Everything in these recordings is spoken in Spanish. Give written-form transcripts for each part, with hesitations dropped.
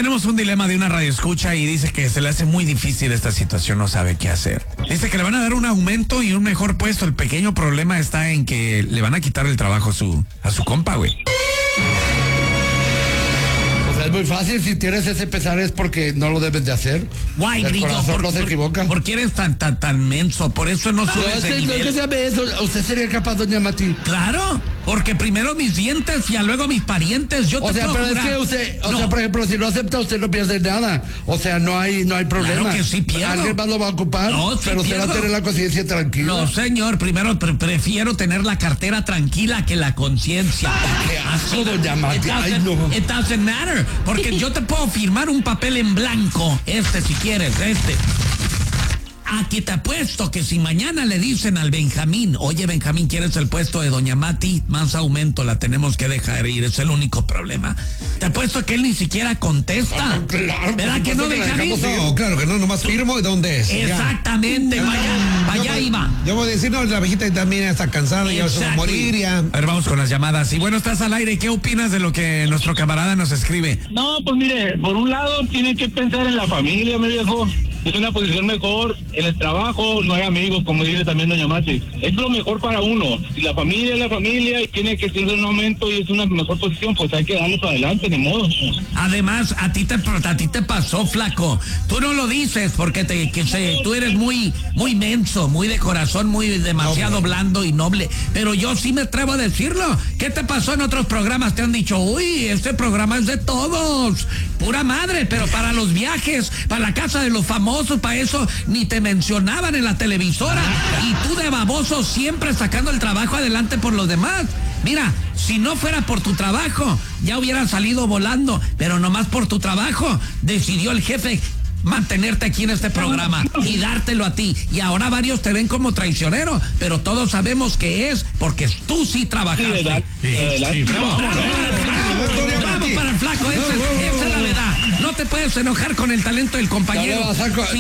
Tenemos un dilema de una radioescucha y dice que se le hace muy difícil esta situación, no sabe qué hacer. Dice que le van a dar un aumento y un mejor puesto. El pequeño problema está en que le van a quitar el trabajo a su compa, güey. Es muy fácil, si tienes ese pesar es porque no lo debes de hacer. Guay, el grillo, corazón no se equivoca. ¿Por qué eres tan menso? Por eso no subes de nivel. No sabe eso. ¿Usted sería capaz, doña Mati? Claro, porque primero mis dientes y luego mis parientes. Yo te puedo pero jurar. es que usted, por ejemplo, si no acepta, usted no pierde nada. O sea, no hay problema. Claro que sí pierdo. Alguien más lo va a ocupar, pero usted va a tener la conciencia tranquila. No, señor, primero prefiero tener la cartera tranquila que la conciencia. ¡Qué asco, doña Mati! Ay, no. It doesn't matter, porque yo te puedo firmar un papel en blanco, si quieres, Aquí te apuesto que si mañana le dicen al Benjamín, oye Benjamín, ¿quieres el puesto de doña Mati? Más aumento, la tenemos que dejar ir, es el único problema. Te apuesto que él ni siquiera contesta. Claro, ¿verdad que no, Benjamín? No, claro que no, nomás firmo de dónde es. Exactamente, vaya iba. Yo voy a decir, no, la viejita también está cansada, ya se va a morir ya. A ver, vamos con las llamadas. Y bueno, estás al aire, ¿qué opinas de lo que nuestro camarada nos escribe? No, pues mire, por un lado tiene que pensar en la familia, mi viejo. Es una posición mejor, en el trabajo no hay amigos, como dice también doña Mati. Es lo mejor para uno. Si la familia es la familia y tiene que ser un aumento y es una mejor posición, pues hay que darle para adelante, de modo. Además, a ti te pasó, flaco. Tú no lo dices porque tú eres muy menso, muy de corazón, muy demasiado blando y noble. Pero yo sí me atrevo a decirlo. ¿Qué te pasó en otros programas? Te han dicho, uy, este programa es de todos. Pura madre, pero para los viajes, para la casa de los famosos, para eso ni te mencionaban en la televisora. Y tú de baboso siempre sacando el trabajo adelante por los demás. Mira, si no fuera por tu trabajo, ya hubiera salido volando, pero nomás por tu trabajo decidió el jefe mantenerte aquí en este programa y dártelo a ti. Y ahora varios te ven como traicionero, pero todos sabemos que es porque tú sí trabajaste. Bravo para el flaco, esa es la verdad. No te puedes enojar con el talento del compañero.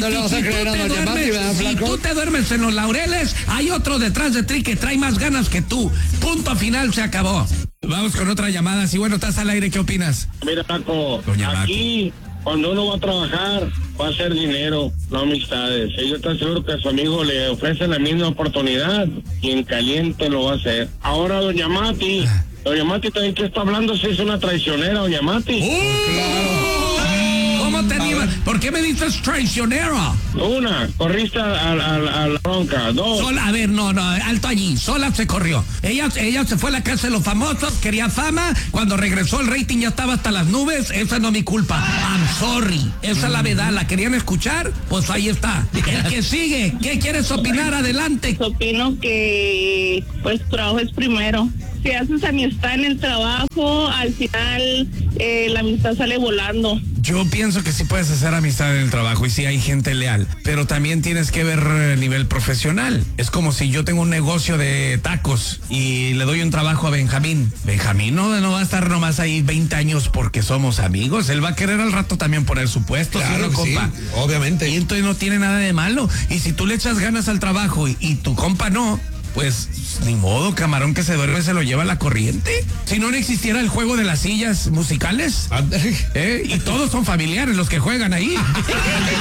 Si tú te duermes en los laureles, hay otro detrás de ti que trae más ganas que tú. Punto final, se acabó. Vamos con otra llamada. Sí, bueno, estás al aire, ¿qué opinas? Mira, Paco, aquí cuando uno va a trabajar, va a hacer dinero, no amistades. Y yo estoy seguro que a su amigo le ofrecen la misma oportunidad y en caliente lo va a hacer. Ahora, doña Mati también que está hablando, si es una traicionera, doña Mati. Claro. ¿Cómo te digo? ¿Por qué me dices traicionera? Una, corriste a la bronca. Dos. A ver, no, alto allí. Sola se corrió. Ella se fue a la casa de los famosos, quería fama. Cuando regresó el rating ya estaba hasta las nubes. Esa no es mi culpa. I'm sorry. Esa es la verdad. ¿La querían escuchar? Pues ahí está. El que sigue. ¿Qué quieres opinar? Adelante. Opino que, pues, trabajo es primero. Si haces amistad en el trabajo, al final la amistad sale volando. Yo pienso que sí puedes hacer amistad en el trabajo y sí hay gente leal, pero también tienes que ver el nivel profesional. Es como si yo tengo un negocio de tacos y le doy un trabajo a Benjamín. Benjamín no va a estar nomás ahí 20 años porque somos amigos. Él va a querer al rato también poner su puesto, claro, ¿sí, no, compa? sí, obviamente. Y entonces no tiene nada de malo. Y si tú le echas ganas al trabajo y tu compa no, pues ni modo, camarón que se duerme se lo lleva la corriente. Si no existiera el juego de las sillas musicales, y todos son familiares los que juegan ahí.